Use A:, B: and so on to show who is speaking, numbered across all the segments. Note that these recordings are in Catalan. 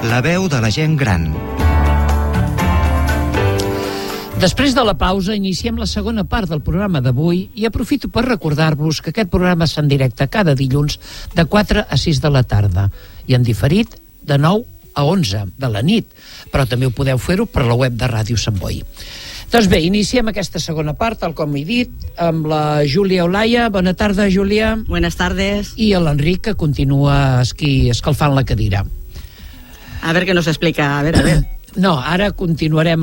A: La veu de la gent gran.
B: Després de la pausa, iniciem la segona part del programa d'avui i aprofito per recordar-vos que aquest programa és en directe cada dilluns de 4 a 6 de la tarda i en diferit de 9 a 11 de la nit, però també ho podeu fer-ho per la web de Ràdio Sant Boi. Doncs bé, iniciem aquesta segona part, tal com he dit, amb la Júlia Olaya. Bona tarda, Júlia.
C: Buenas tardes.
B: I l'Enric, que continua escalfant la cadira.
C: A ver qué nos explica, a ver.
B: No, ara començarem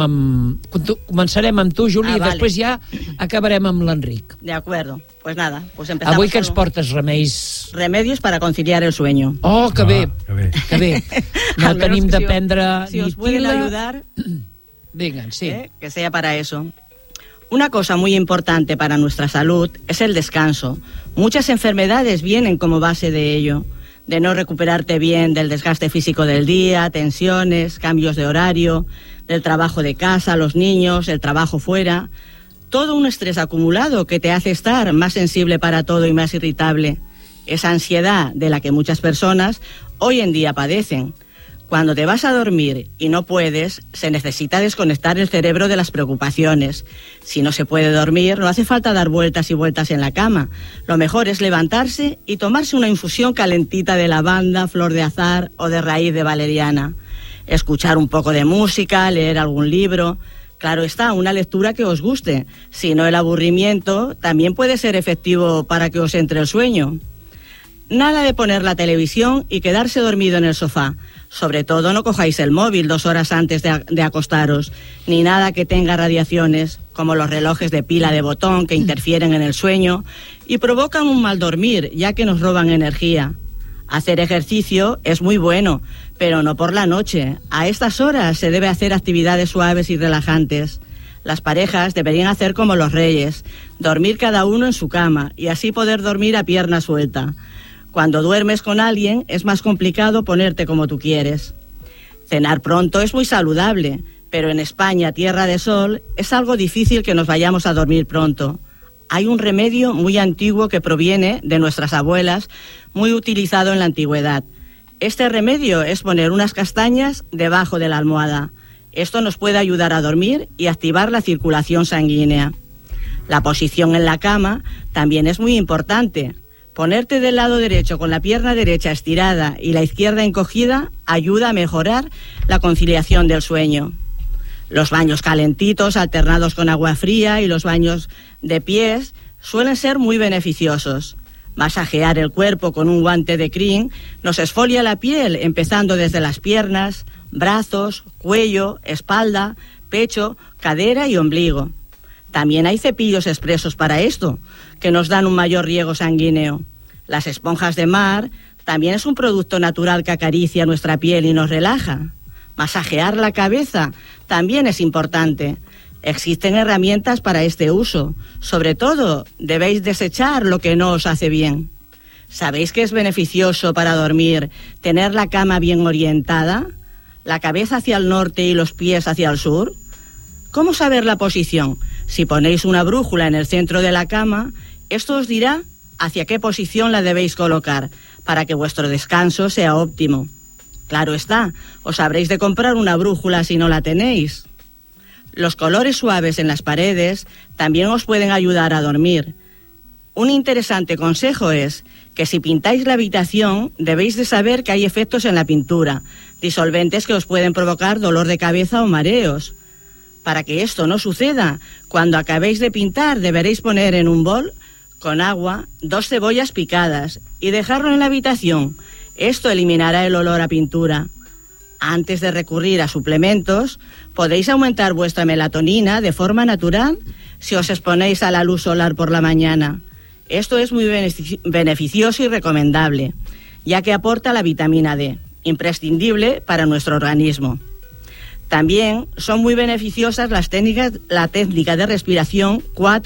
B: amb tu, Júlia,
C: vale.
B: I després ja acabarem amb l'Enric.
C: De acuerdo, pues nada, pues empezamos.
B: Avui que ens portes remeis...
C: Remedios para conciliar el sueño.
B: Oh, que bé, que bé. No tenim de prendre
C: si
B: ni
C: os pueden
B: pila.
C: ayudar,
B: Vinga, sí.
C: que sea para eso. Una cosa muy importante para nuestra salud es el descanso. Muchas enfermedades vienen como base de ello. De no recuperarte bien del desgaste físico del día, tensiones, cambios de horario, del trabajo de casa, los niños, el trabajo fuera. Todo un estrés acumulado que te hace estar más sensible para todo y más irritable. Esa ansiedad de la que muchas personas hoy en día padecen. Cuando te vas a dormir y no puedes, se necesita desconectar el cerebro de las preocupaciones. Si no se puede dormir, no hace falta dar vueltas y vueltas en la cama. Lo mejor es levantarse y tomarse una infusión calentita de lavanda, flor de azahar o de raíz de valeriana. Escuchar un poco de música, leer algún libro. Claro está, una lectura que os guste. Si no, el aburrimiento también puede ser efectivo para que os entre el sueño. Nada de poner la televisión y quedarse dormido en el sofá. Sobre todo no cojáis el móvil 2 horas antes de acostaros, ni nada que tenga radiaciones, como los relojes de pila de botón que interfieren en el sueño y provocan un mal dormir, ya que nos roban energía. Hacer ejercicio es muy bueno, pero no por la noche. A estas horas se debe hacer actividades suaves y relajantes. Las parejas deberían hacer como los reyes, dormir cada uno en su cama y así poder dormir a pierna suelta. Cuando duermes con alguien es más complicado ponerte como tú quieres. Cenar pronto es muy saludable, pero en España, tierra de sol, es algo difícil que nos vayamos a dormir pronto. Hay un remedio muy antiguo que proviene de nuestras abuelas, muy utilizado en la antigüedad. Este remedio es poner unas castañas debajo de la almohada. Esto nos puede ayudar a dormir y activar la circulación sanguínea. La posición en la cama también es muy importante. Ponerte del lado derecho con la pierna derecha estirada y la izquierda encogida ayuda a mejorar la conciliación del sueño. Los baños calentitos alternados con agua fría y los baños de pies suelen ser muy beneficiosos. Masajear el cuerpo con un guante de crin nos exfolia la piel, empezando desde las piernas, brazos, cuello, espalda, pecho, cadera y ombligo. También hay cepillos expresos para esto, que nos dan un mayor riego sanguíneo. Las esponjas de mar también es un producto natural que acaricia nuestra piel y nos relaja. Masajear la cabeza también es importante. Existen herramientas para este uso. Sobre todo, debéis desechar lo que no os hace bien. ¿Sabéis que es beneficioso para dormir tener la cama bien orientada? ¿La cabeza hacia el norte y los pies hacia el sur? ¿Cómo saber la posición? Si ponéis una brújula en el centro de la cama, esto os dirá hacia qué posición la debéis colocar para que vuestro descanso sea óptimo. Claro está, os habréis de comprar una brújula si no la tenéis. Los colores suaves en las paredes también os pueden ayudar a dormir. Un interesante consejo es que si pintáis la habitación, debéis de saber que hay efectos en la pintura, disolventes que os pueden provocar dolor de cabeza o mareos. Para que esto no suceda, cuando acabéis de pintar deberéis poner en un bol con agua 2 cebollas picadas y dejarlo en la habitación. Esto eliminará el olor a pintura. Antes de recurrir a suplementos, podéis aumentar vuestra melatonina de forma natural si os exponéis a la luz solar por la mañana. Esto es muy beneficioso y recomendable, ya que aporta la vitamina D, imprescindible para nuestro organismo. También son muy beneficiosas la técnica de respiración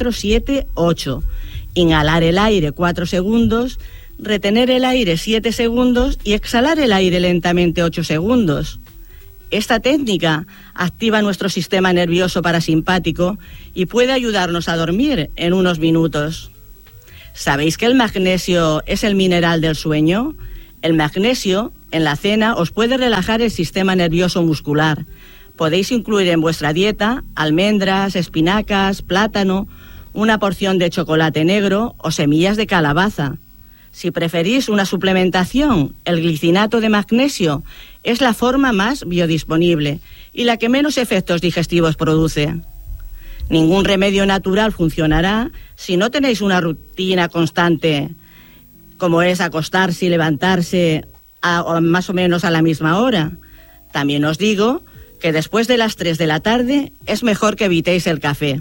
C: 4-7-8. Inhalar el aire 4 segundos, retener el aire 7 segundos y exhalar el aire lentamente 8 segundos. Esta técnica activa nuestro sistema nervioso parasimpático y puede ayudarnos a dormir en unos minutos. ¿Sabéis que el magnesio es el mineral del sueño? El magnesio En la cena os puede relajar el sistema nervioso muscular. Podéis incluir en vuestra dieta almendras, espinacas, plátano, una porción de chocolate negro o semillas de calabaza. Si preferís una suplementación, el glicinato de magnesio es la forma más biodisponible y la que menos efectos digestivos produce. Ningún remedio natural funcionará si no tenéis una rutina constante, como es acostarse y levantarse más o menos a la misma hora. También os digo que después de las 3 de la tarde es mejor que evitéis el café.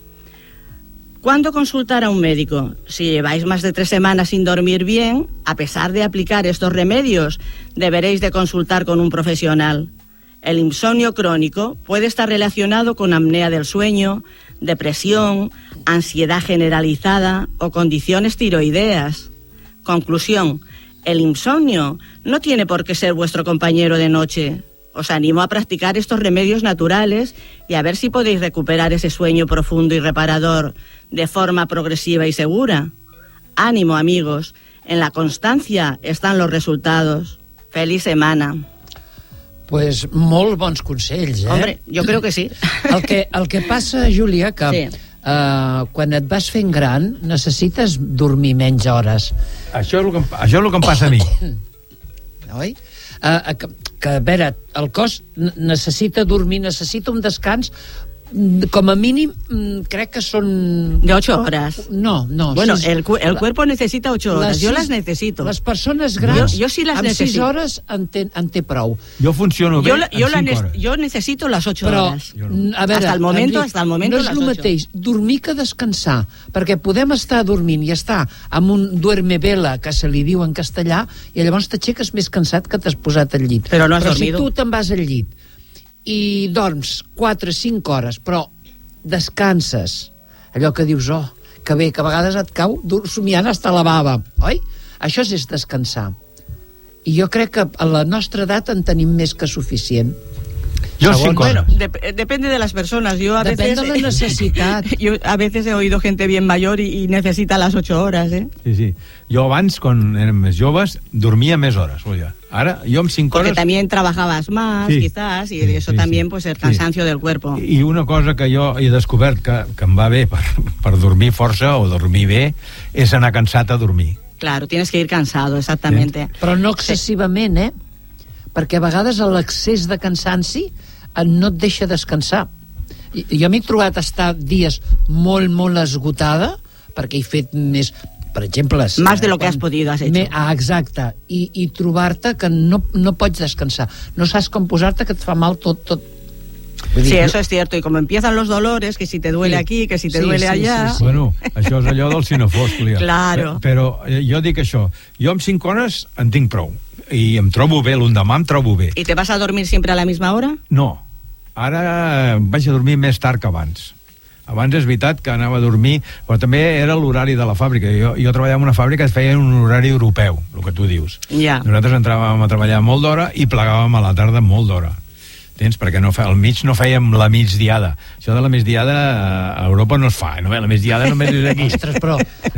C: ¿Cuándo consultar a un médico? Si lleváis más de 3 semanas sin dormir bien, a pesar de aplicar estos remedios, deberéis de consultar con un profesional. El insomnio crónico puede estar relacionado con apnea del sueño, depresión, ansiedad generalizada o condiciones tiroideas. Conclusión: el insomnio no tiene por qué ser vuestro compañero de noche. Os animo a practicar estos remedios naturales y a ver si podéis recuperar ese sueño profundo y reparador de forma progresiva y segura. Ánimo, amigos. En la constancia están los resultados. Feliz semana.
B: Pues molt bons consells, eh?
C: Hombre, jo crec que sí.
B: El que passa, Júlia, que
C: sí.
B: Quan et vas fent gran necessites dormir menys hores.
A: Això és el que em passa a mi.
B: Oi? Que, a veure, el cos necessita dormir, necessita un descans, com a mínim, crec que són...
C: De 8 horas.
B: No.
C: Bueno, el cuerpo necesita 8 horas. Yo las necesito.
B: Les persones grans,
C: yo sí las necesito.
B: Amb 6 hores en té prou.
A: Jo funciono bé amb 5 hores.
C: Yo necesito las 8 horas.
B: Però, a veure,
C: hasta el momento,
B: no és el mateix dormir que descansar, perquè podem estar dormint i estar amb un duerme-vela, que se li diu en castellà, i llavors t'aixeques més cansat que t'has posat al llit.
C: Però no has dormido.
B: Si tu te'n vas al llit i dorms 4 o 5 hores, però descanses, allò que dius, que bé, que a vegades et cau somiant hasta la bava, oi? Això és descansar. I jo crec que a la nostra edat en tenim més que suficient.
A: Yo 5 horas.
C: Bueno, depende de las personas.
B: Depende de la necesidad.
C: Yo a veces he oído gente bien mayor y necesita las 8 horas, ¿eh?
A: Sí. Jo abans, quan érem més joves, dormia més hores. Ara, jo amb 5
C: Porque
A: hores...
C: también trabajabas más,
A: sí,
C: quizás, y eso también, pues, el cansancio del cuerpo.
A: I una cosa que jo he descobert que em va bé per dormir força o dormir bé és anar cansat a dormir.
C: Claro, tienes que ir cansado, exactamente.
B: Sí. Però no excessivament, eh? Perquè a vegades l'excés de cansanci no et deixa descansar. Jo m'he trobat estar dies molt, molt esgotada, perquè he fet més... Per exemple...
C: Más de lo que has podido, has hecho.
B: Exacte. I trobar-te que no pots descansar. No saps com posar-te, que et fa mal tot.
C: Sí, eso es cierto. Y como empiezan los dolores, que si te duele aquí, que si te duele allá...
A: Sí. Bueno, això és allò del cinefòsclia.
C: Claro.
A: Però jo dic això. Jo amb 5 hores en tinc prou. I em trobo bé, l'endemà em trobo bé.
C: ¿Y te vas a dormir siempre a la misma hora?
A: No. Ara vaig a dormir més tard que abans. Abans és veritat que anava a dormir, però també era l'horari de la fàbrica. Jo treballava en una fàbrica que es feia un horari europeu, el que tu dius.
C: Ja.
A: Nosaltres entràvem a treballar molt d'hora i plegàvem a la tarda molt d'hora. Entens? Perquè al mig no fèiem la migdiada. Això de la migdiada a Europa no es fa, no? La migdiada només és aquí.
B: Ostres, però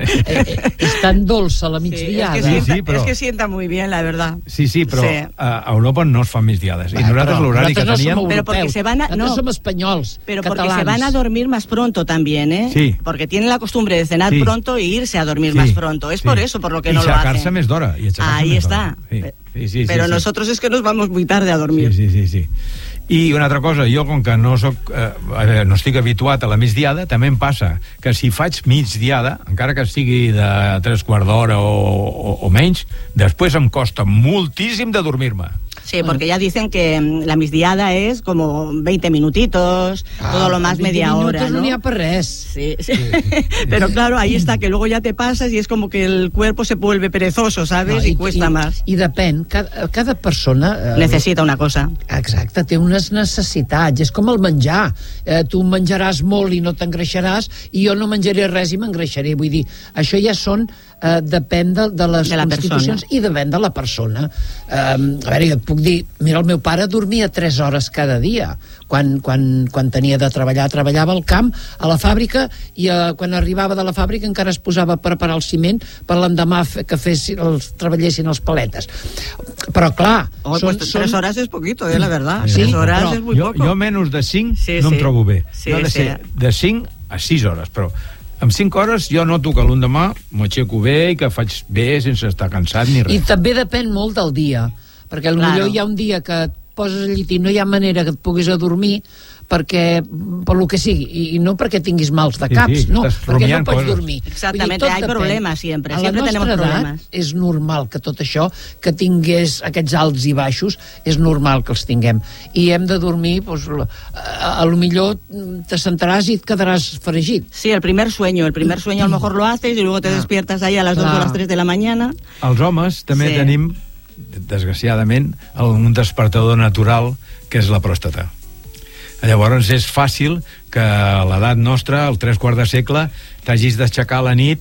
B: és tan dolça la migdiada.
C: Es que sienta muy bien, la verdad.
A: Sí, però a Europa no es fan migdiades. I nosaltres l'horari que teníem...
C: Pero porque se van a...
B: Nosotros somos espanyols,
C: pero
B: catalans.
C: Porque se van a dormir más pronto también, ¿eh?
A: Sí.
C: Porque tienen la costumbre de cenar pronto e irse a dormir más pronto. Es por eso, por lo que no lo hacen.
A: Y sacarse més d'hora.
C: Ahí está.
A: Sí,
C: pero nosotros es que nos vamos muy tarde a dormir.
A: Sí. I una altra cosa, jo com que no estic habituat a la migdiada, també em passa que si faig migdiada, encara que sigui de 3/4 d'hora o menys, després em costa moltíssim de dormir-me.
C: Sí, porque ya dicen que la migdiada es como 20 minutitos, todo lo más media hora, ¿no?
B: No n'hi ha per res.
C: Sí. Pero claro, ahí está, que luego ya te pasas y es como que el cuerpo se vuelve perezoso, ¿sabes? Y cuesta más.
B: I depèn, cada persona...
C: necessita una cosa.
B: Exacte, té unes necessitats, és com el menjar. Tu menjaràs molt i no t'engreixaràs, i jo no menjaré res i m'engreixaré. Vull dir, això ja són depèn de les constitucions i depèn de la persona. A veure, jo et puc dir, mira, el meu pare dormia 3 hores cada dia. Quan tenia de treballar, treballava al camp, a la fàbrica, i quan arribava de la fàbrica encara es posava a preparar el ciment per l'endemà que treballessin els paletes. Però clar...
C: 3 hores és poquito, la verdad.
B: Sí,
C: 3 hores és muy poco.
A: Jo menys de 5 no em trobo bé. Jo de 5 a 6 hores, però amb 5 hores jo noto que l'endemà m'aixeco bé i que faig bé sense estar cansat ni res.
B: I també depèn molt del dia, perquè potser hi ha un dia que et poses al llit i no hi ha manera que et puguis adormir perquè, per lo que sigui, i no perquè tinguis mals de caps, no, perquè no pots dormir.
C: Exactament, hi ha problemes sempre tenim problemes.
B: És normal que tot això, que tingués aquests alts i baixos, és normal que els tinguem. I hem de dormir, pues, a lo millor te sentaràs i et quedaràs fregit.
C: Sí, el primer sueño a lo mejor lo haces y luego te despiertas ahí a las 2 o las 3 de la mañana.
A: Els homes també tenim, desgraciadament, un despertador natural que és la pròstata. Llavors és fàcil que a l'edat nostra, al 3/4 de segle, t'hagis d'aixecar a la nit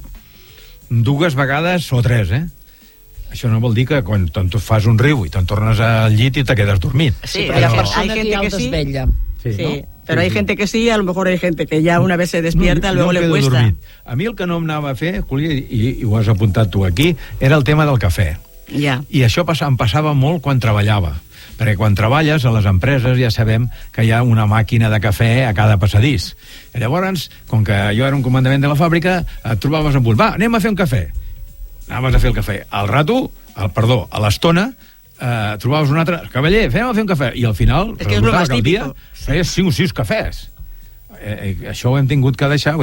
A: 2 vegades o 3, Això no vol dir que quan tu fas un riu i te'n tornes al llit i te quedes dormit.
B: Sí, però hi ha persona que ja el desvetlla.
C: Sí, pero hay gente que sí, a lo mejor hay gente que ya una vez se despierta, luego le cuesta.
A: Dormit. A mi el que no em anava a fer, Júlia, i ho has apuntat tu aquí, era el tema del cafè.
C: Ja.
A: I això em passava molt quan treballava, perquè quan treballes a les empreses ja sabem que hi ha una màquina de cafè a cada passadís. I llavors, com que jo era un comandament de la fàbrica, et trobaves amb un, anem a fer un cafè. Anaves a fer el cafè. A l'estona, trobaves un altre, cavaller, anem a fer un cafè. I al final, resultava que al dia feies 5 o 6 cafès. Això ho hem tingut que deixar,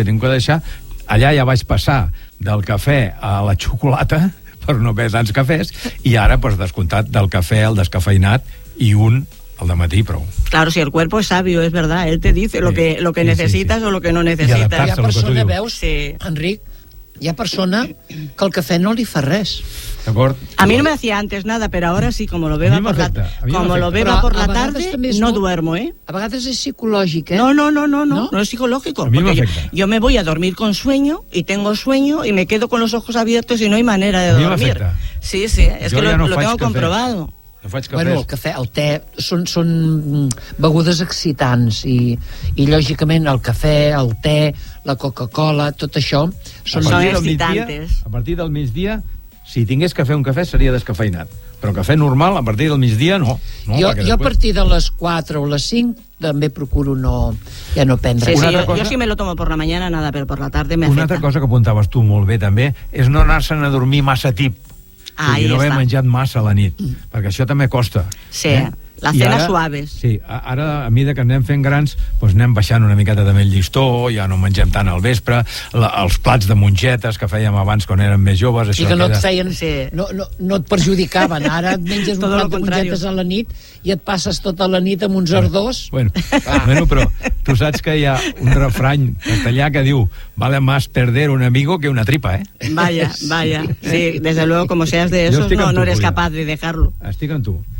A: Allà ja vaig passar del cafè a la xocolata, per no haver tants cafès, i ara, pues, descomptat, del cafè al descafeinat, i un al dematí, prou.
C: Claro, si el cuerpo es sabio, es verdad, él te dice lo que necesitas o lo que no necesitas.
B: Hi ha persona, veus, Enric, hi ha persona que el cafè no li fa res.
A: D'acord?
C: A mí no me hacía antes nada, pero ahora sí, como lo beba por la tarde, no duermo,
B: A vegades és psicològic,
C: No es psicológico. Porque yo me voy a dormir con sueño, y tengo sueño, y me quedo con los ojos abiertos y no hay manera de dormir. Sí, es que lo tengo comprobado.
A: No faig cafès.
B: Bueno, el cafè, el te són begudes excitants i lògicament el cafè, el te, la Coca-Cola, tot això
C: són excitantes.
A: A partir del migdia, si tingués que fer un cafè seria descafeinat, però cafè normal a partir del migdia no.
B: Jo a partir de les 4 o les 5 també procuro ja no prendre.
C: Sí, yo sí me lo tomo por la mañana, nada, pero por la tarde me afecta.
A: Una altra cosa que apuntaves tu molt bé també és no anar-se'n a dormir massa tip. I no haver menjat massa a la nit, perquè això també costa.
C: Sí, les cenes suaves.
A: Sí, ara, a mesura que anem fent grans, doncs anem baixant una miqueta també el llistó, ja no mengem tant al vespre, els plats de mongetes que fèiem abans quan érem més joves.
B: I que no et feien, no et perjudicaven. Ara et menges un plat de mongetes a la nit i et passes tota la nit amb uns ardors.
A: Bueno, però tu saps que hi ha un refrany castellà que diu vale más perder un amigo que una tripa,
C: Vaya. Sí, desde luego, como seas de esos, no eres capaz de dejarlo.
A: Estic amb tu.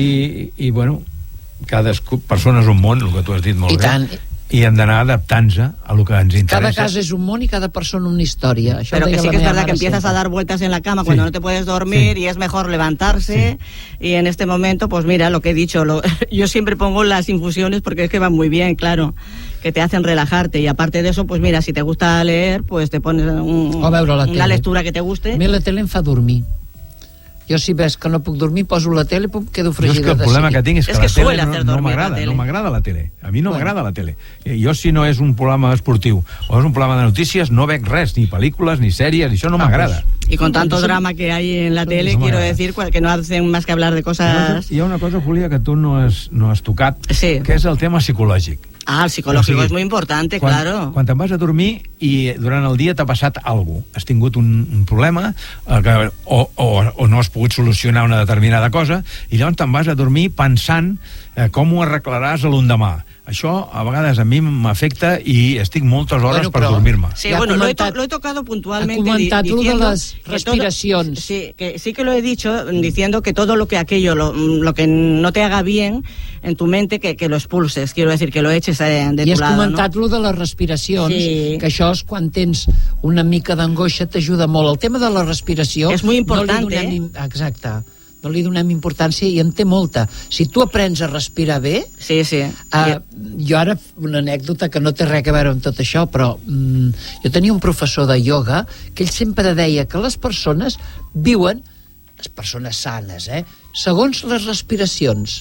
A: I bueno, cada persona és un món, el que tu has dit molt bé. I hem d'anar adaptant-se a lo que ens interesa.
B: Cada casa es un món y cada persona una historia.
C: Pero que sí que es verdad que empiezas a dar vueltas en la cama cuando no te puedes dormir y es mejor levantarse. Y en este momento, pues mira, lo que he dicho, yo siempre pongo las infusiones porque es que van muy bien, claro, que te hacen relajarte. Y aparte de eso, pues mira, si te gusta leer, pues te pones una lectura que te guste.
B: A mi la tele em fa dormir. Jo, si ves que no puc dormir, poso la tele i quedo fregida de
A: el problema que tinc és que la tele no
C: m'agrada
A: la tele. A mi no m'agrada la tele. Jo, si no és un programa esportiu o és un programa de notícies, no veig res, ni pel·lícules, ni sèries, i això no m'agrada.
C: Y con tanto drama que hay en la tele, quiero decir que no hacen más que hablar de cosas...
A: Hi ha una cosa, Júlia, que tu no has tocat, que és el tema psicològic.
C: El psicològic és molt important, claro.
A: Quan te'n vas a dormir i durant el dia t'ha passat alguna cosa, has tingut un problema o no has pogut solucionar una determinada cosa, i llavors te'n vas a dormir pensant com ho arreglaràs a l'endemà. això a vegades a mi m'afecta i estic moltes hores per dormir-me.
C: Sí, bueno, lo he tocado puntualmente.
B: Ha comentat lo de las respiracions.
C: Sí que lo he dicho, diciendo que todo lo que aquello, lo que no te haga bien en tu mente, que lo expulses, quiero decir, que lo eches de tu lado.
B: I has comentat lo de les respiracions, que això és quan tens una mica d'angoixa, t'ajuda molt. El tema de la respiració...
C: És molt important,
B: Exacte. No li donem importància i en té molta. Si tu aprens a respirar bé...
C: Sí.
B: Jo ara, una anècdota que no té res a veure amb tot això, però jo tenia un professor de ioga que ell sempre deia que les persones viuen, les persones sanes, segons les respiracions.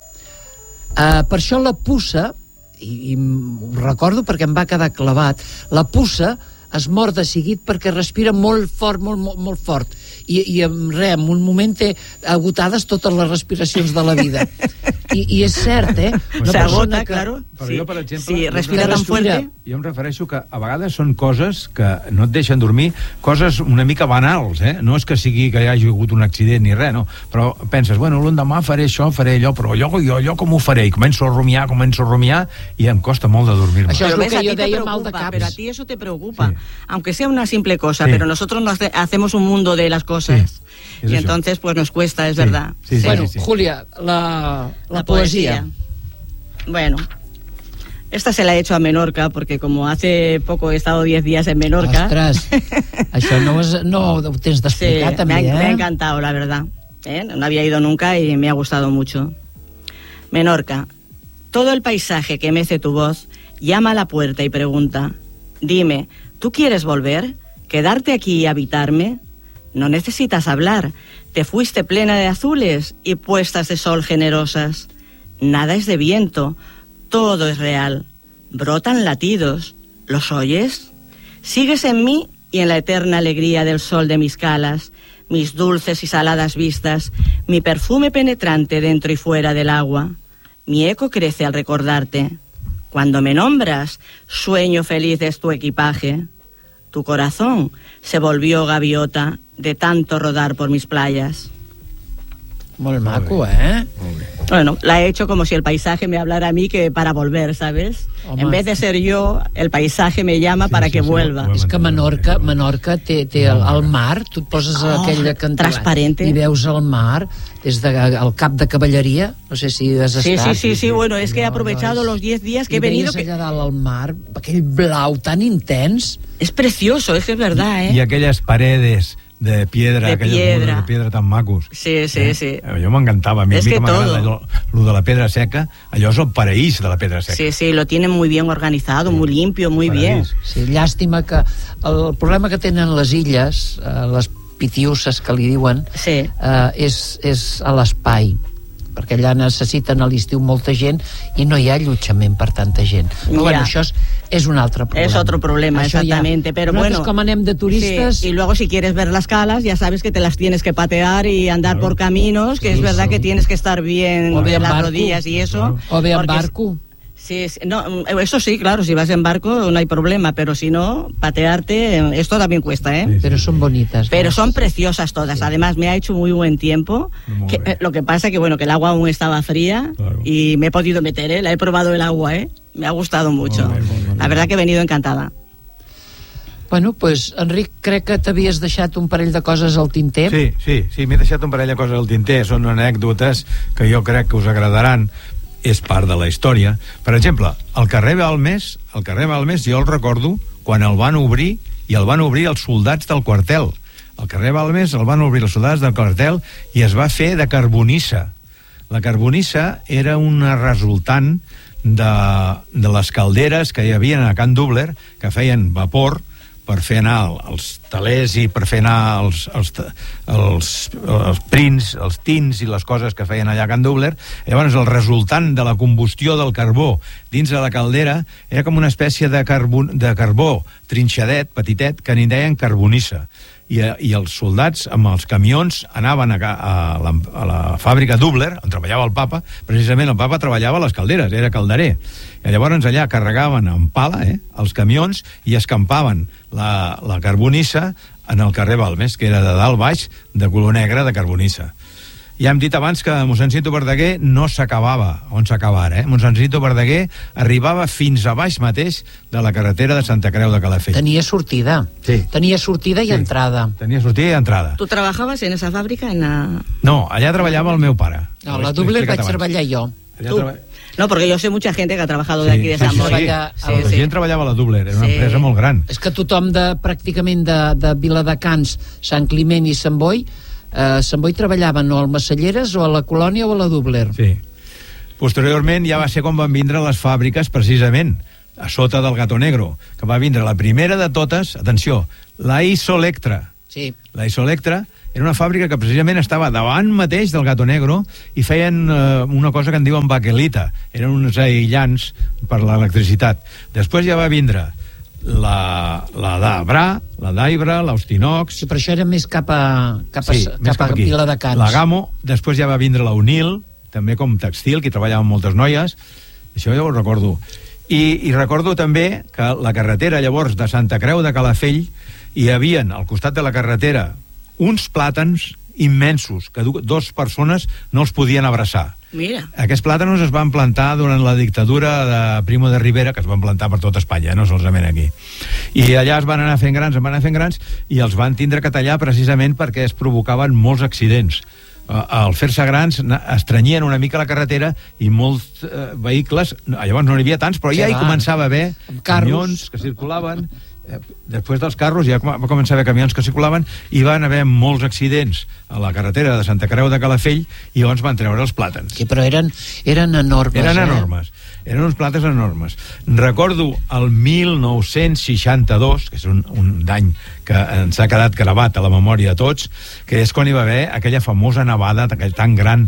B: Per això la puça, i ho recordo perquè em va quedar clavat, la puça es mor de seguit perquè respira molt fort, molt fort. I en un moment té agotades totes les respiracions de la vida. I és cert,
C: S'agota, claro.
A: Però jo, per exemple...
C: Sí, respira tan fuerte.
A: Jo em refereixo que a vegades són coses que no et deixen dormir, coses una mica banals, No és que sigui que hi hagi hagut un accident ni res, no? Però penses, bueno, l'endemà faré això, faré allò, però jo com ho faré? I començo a rumiar i em costa molt de dormir-me.
B: Això és el que jo deia, mal de caps.
C: Pero a ti eso te preocupa, sí. Aunque sea una simple cosa, pero nosotros nos hacemos un mundo de las cosas. Sí, y entonces pues nos cuesta, es verdad.
B: Sí. Bueno, Julia, la poesía.
C: Bueno, esta se la he hecho a Menorca, porque como hace poco he estado 10 días en Menorca...
B: Ostres, això no ho tens d'explicar, també,
C: me ha encantado, la verdad. No había ido nunca y me ha gustado mucho. Menorca, todo el paisaje que mece tu voz llama a la puerta y pregunta: dime, ¿tú quieres volver? ¿Quedarte aquí y habitarme? No necesitas hablar, te fuiste plena de azules y puestas de sol generosas. Nada es de viento, todo es real. Brotan latidos, ¿los oyes? Sigues en mí y en la eterna alegría del sol de mis calas, mis dulces y saladas vistas, mi perfume penetrante dentro y fuera del agua. Mi eco crece al recordarte. Cuando me nombras, sueño feliz es tu equipaje. Tu corazón se volvió gaviota de tanto rodar por mis playas.
B: Molt maco,
C: Bueno, la he hecho como si el paisaje me hablara a mí que para volver, ¿sabes? En vez de ser yo, el paisaje me llama para que vuelva.
B: És que Menorca té el mar, tu et poses aquella cantera
C: transparente
B: i veus el mar des del cap de cavalleria, no sé si has estat.
C: Sí, bueno, es que he aprovechado los 10 días que he venido.
B: I veies allà dalt al mar, aquell blau tan intens.
C: Es precioso, es que es verdad,
A: I aquelles paredes de piedra,
C: de
A: piedra tan macos.
C: Sí.
A: Jo m'encantava, a mi que m'agrada lo de la pedra seca, allò és el paraís de la pedra seca.
C: Sí, lo tienen muy bien organizado, muy limpio, muy bien.
B: Sí, llàstima que el problema que tenen les illes, les pitiusses que li diuen, és a l'espai, perquè allà necessiten a l'estiu molta gent i no hi ha allotjament per tanta gent. Però bueno, això és un altre problema.
C: Es otro problema,
B: això
C: exactamente. Pero
B: nosaltres,
C: bueno,
B: com anem de turistes...
C: Sí, y luego si quieres ver las calas, ya sabes que te las tienes que patear y andar por caminos, que es verdad que tienes que estar bien de las rodillas y eso.
B: O bé en barco.
C: Sí, no, eso sí, claro, si vas en barco no hay problema, pero si no, patearte, esto también cuesta,
B: Pero son bonitas.
C: Pero son preciosas todas, además me ha hecho muy buen tiempo, lo que pasa que bueno, que el agua aún estaba fría y me he podido meter, la he probado el agua, me ha gustado mucho, la verdad que he venido encantada.
B: Bueno, pues, Enric, crec que t'havies deixat un parell de coses al tinter.
A: Sí, m'he deixat un parell de coses al tinter, són anècdotes que jo crec que us agradaran, és part de la història. Per exemple, el carrer Balmes jo el recordo quan el van obrir, i el van obrir els soldats del quartel. El carrer Balmes el van obrir els soldats del quartel i es va fer de carbonissa. La carbonissa era una resultant de les calderes que hi havia a Can Dubler, que feien vapor per fer anar els telers i per fer anar els prints, els tins i les coses que feien allà a Can Dubler. Llavors el resultant de la combustió del carbó dins de la caldera era com una espècie de carbó trinxadet, petitet, que n'hi deien carbonissa. I els soldats amb els camions anaven a la fàbrica Dubler, on treballava el papa. Precisament el papa treballava a les calderes, era calderer. I llavors allà carregaven amb pala els camions i escampaven la carbonissa en el carrer Balmes, que era de dalt baix, de color negre de carbonissa. Ja hem dit abans que mossèn Cinto Verdaguer no s'acabava on s'acaba ara, mossèn Cinto Verdaguer arribava fins a baix mateix de la carretera de Santa Creu de Calafell.
B: Tenia sortida.
A: Sí.
B: Tenia sortida i entrada.
A: Tenia sortida i entrada.
C: ¿Tú trabajabas en esa fábrica?
A: No, allà treballava el meu pare.
B: No, la Dubler vaig treballar jo.
C: No, porque yo sé mucha gente que ha trabajado de aquí de Sant Boi.
A: La gent treballava a la Dubler, era una empresa molt gran.
B: És que tothom pràcticament de Viladecans, Sant Climent i Sant Boi, Sant Boi treballaven o al Massalleres o a la Colònia o a la Dubler.
A: Sí. Posteriorment ja va ser quan van vindre les fàbriques, precisament, a sota del Gato Negro, que va vindre la primera de totes, atenció, la Isolectra.
B: Sí.
A: La Isolectra era una fàbrica que precisament estava davant mateix del Gato Negro i feien una cosa que en diuen baquelita. Eren uns aïllants per l'electricitat. Després ja va vindre la d'Abrà, la d'Aibra, l'Austinox...
B: Sí, però això era més cap a Viladecans.
A: La Gamo, després ja va vindre la Unil, també com textil, que hi treballaven moltes noies. Això ja ho recordo. I recordo també que la carretera, llavors, de Santa Creu de Calafell, hi havien, al costat de la carretera, uns plàtans immensos, que dues persones no els podien abraçar.
C: Mira.
A: Aquests plàtanos es van plantar durant la dictadura de Primo de Rivera, que es van plantar per tot Espanya, no solament aquí. I allà es van anar fent grans, i els van tindre que tallar precisament perquè es provocaven molts accidents. Al fer-se grans estrenyien una mica la carretera i molts vehicles, llavors no n'hi havia tants, però ja hi començava a haver camions que circulaven. Després dels carros ja va començar a haver camions que circulaven i van haver molts accidents a la carretera de Santa Creu de Calafell i llavors van treure els plàtans.
B: Sí, però eren enormes.
A: Eren uns plàtans enormes. Recordo el 1962, que és un any que ens ha quedat gravat a la memòria de tots, que és quan hi va haver aquella famosa nevada tan gran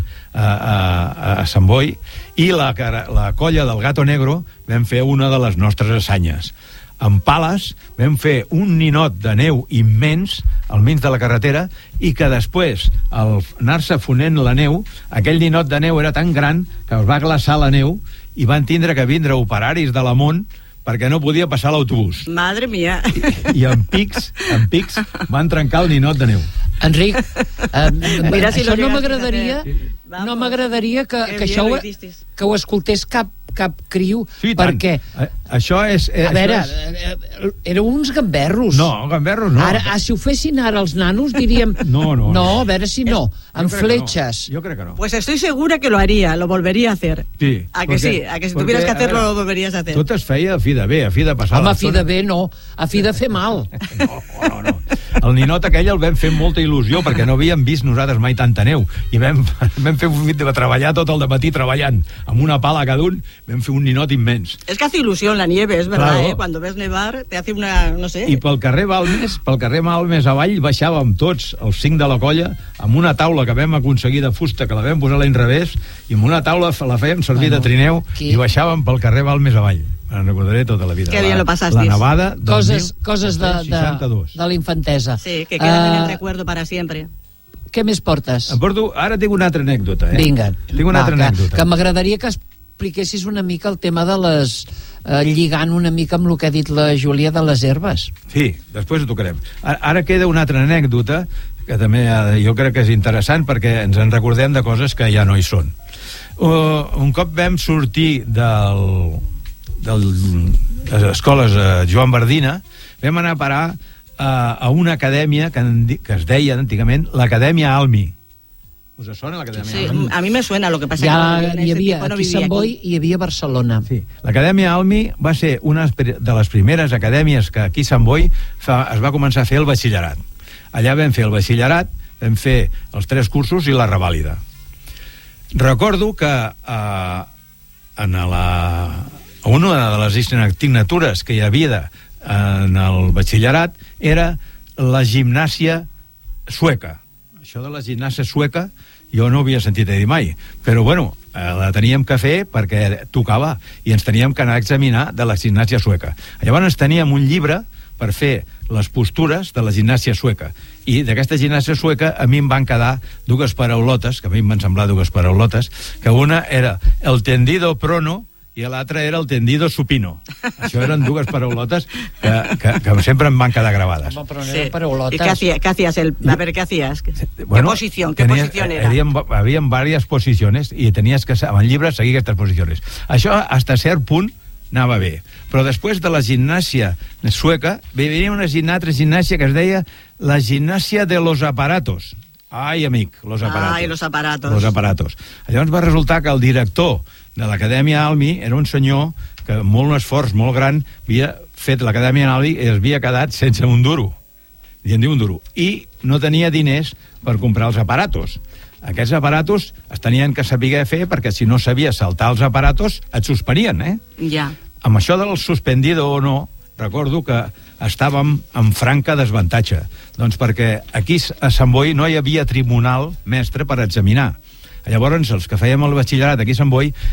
A: a Sant Boi, i la colla del Gato Negro vam fer una de les nostres assanyes. En Pales vam fer un ninot de neu immens al mig de la carretera i que després, al anar-se fonent la neu, aquell ninot de neu era tan gran que es va glaçar la neu i van tindre que vindre operaris de la Mont perquè no podia passar l'autobús.
C: Madre mía.
A: I en pics van trencar el ninot de neu.
B: Enric,
C: Mira, si
B: això no m'agradaria que això ho escoltés cap criu,
A: sí,
B: perquè
A: això és...
B: A veure, éreu uns gamberros.
A: No, gamberros no.
B: Ara, si ho fessin ara els nanos, diríem...
A: No,
B: a veure si no, amb fletxes.
A: Jo crec que no.
C: Pues estoy segura que lo haría, lo volvería a hacer.
A: Sí.
C: A que sí, a que si tuvieras que hacerlo, lo volverías a hacer.
A: Tot es feia a fi de bé, a fi de passar.
B: Home, a fi de bé no, a fi de fer mal.
A: No. El ninot aquell el vam fer amb molta il·lusió perquè no havíem vist nosaltres mai tanta neu i vam fer un fit de treballar tot el dematí treballant amb una pala cada un, vam fer un ninot immens.
C: Es que hace ilusión la nieve, es verdad, claro. Cuando ves nevar te hace una, no sé.
A: I pel carrer Balmes avall baixàvem tots els 5 de la colla amb una taula que vam aconseguir de fusta, que la vam posar a l'inrevés, i amb una taula la fèiem servir de trineu i baixàvem pel carrer Balmes avall. Me'n recordaré tota la vida.
C: Que bien lo pasasteis.
A: La nevada del
B: coses de l'infantesa.
C: Sí, que quedan en el recuerdo para siempre.
B: Què més portes?
A: Em porto, ara tinc una altra anècdota.
B: Vinga.
A: Tinc una altra anècdota.
B: Que m'agradaria que expliquessis una mica el tema de les... lligant una mica amb el que ha dit la Júlia de les herbes.
A: Sí, després ho tocarem. Ara queda una altra anècdota que també jo crec que és interessant perquè ens en recordem de coses que ja no hi són. Un cop vam sortir de les escoles Joan Bardina, vam anar a parar a una acadèmia que es deia antigament l'Acadèmia Almi. ¿Us sona l'Acadèmia Almi?
C: Sí, a mi me suena, lo que passa
B: que hi havia aquí a Sant Boi i hi havia a Barcelona.
A: Sí. L'Acadèmia Almi va ser una de les primeres acadèmies que aquí a Sant Boi es va començar a fer el batxillerat. Allà vam fer el batxillerat, vam fer els 3 cursos i la revàlida. Recordo que una de les assignatures que hi havia en el batxillerat era la gimnàsia sueca. Això de la gimnàsia sueca jo no ho havia sentit a dir mai, però bueno, la teníem que fer perquè tocava i ens teníem que anar a examinar de la gimnàsia sueca. Llavors teníem un llibre per fer les postures de la gimnàsia sueca, i d'aquesta gimnàsia sueca a mi em van quedar 2 paraulotes, que a mi em van semblar 2 paraulotes, que una era el tendido prono i l'altre era el tendido supino. Això eren dues paraulotes que sempre em van quedar gravades.
B: Home, però no eren paraulotes.
C: ¿Y qué hacías? A ver, ¿qué hacías? Bueno, ¿Qué posición era?
A: Había varias posiciones i tenies que, amb el llibre, seguir aquestes posicions. Això, hasta cert punt, anava bé. Però després de la gimnàsia sueca, venia una altra gimnàsia que es deia la gimnàsia de los aparatos. Ai, amic, los aparatos.
C: Ai, los aparatos.
A: Los aparatos. Llavors va resultar que el director de l'Acadèmia Almi era un senyor que amb molt esforç molt gran havia fet l'Acadèmia Almi i es havia quedat sense un duro. I en diu un duro. I no tenia diners per comprar els aparatos. Aquests aparatos es tenien que saber fer perquè si no sabies saltar els aparatos et suspenien,
C: Ja.
A: Amb això del suspendido o no, recordo que estàvem en franca desavantatge. Doncs perquè aquí a Sant Boi no hi havia tribunal mestre per examinar. Llavors, els que fèiem el batxillerat aquí a Sant Boi